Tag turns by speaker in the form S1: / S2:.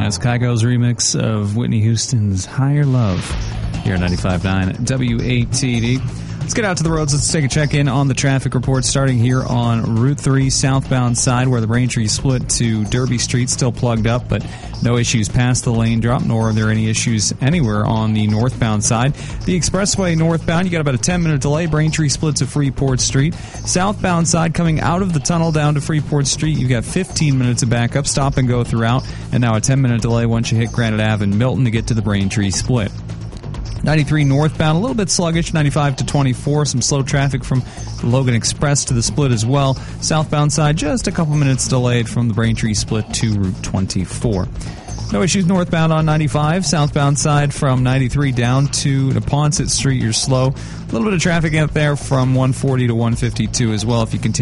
S1: That's Kygo's remix of Whitney Houston's Higher Love here at 95.9 WATD. Let's get out to the roads. Let's take a check-in on the traffic report, starting here on Route 3 southbound side, where the Braintree split to Derby Street still plugged up, but no issues past the lane drop, nor are there any issues anywhere on the northbound side. The expressway northbound, you got about a 10-minute delay. Braintree split to Freeport Street. Southbound side, coming out of the tunnel down to Freeport Street, you've got 15 minutes of backup, stop and go throughout, and now a 10-minute delay once you hit Granite Ave in Milton to get to the Braintree split. 93 northbound, a little bit sluggish, 95 to 24, some slow traffic from the Logan Express to the split as well. Southbound side, just a couple minutes delayed from the Braintree split to Route 24. No issues northbound on 95. Southbound side from 93 down to Neponset Street, you're slow. A little bit of traffic out there from 140 to 152 as well if you continue